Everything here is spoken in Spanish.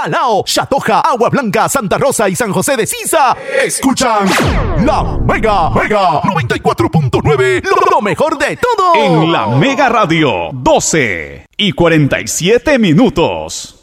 Alao, Chatoja, Agua Blanca, Santa Rosa y San José de Sisa escuchan La Mega 94.9, lo mejor de todo. En La Mega Radio, 12:47 minutos.